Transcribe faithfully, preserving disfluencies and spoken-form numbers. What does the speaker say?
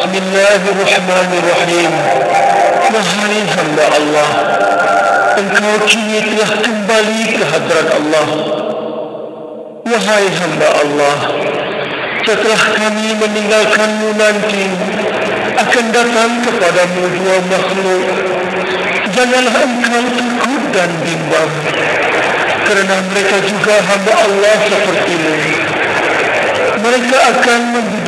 Bismillahirrahmanirrahim. Wahai hamba Allah, engkau kini telah kembali ke hadrat Allah. Wahai hamba Allah, setelah kami meninggalkanmu nanti, akan datang kepadamu dua makhluk. Janganlah engkau takut dan bimbang, kerana mereka juga hamba Allah sepertimu. Mereka akan membunuh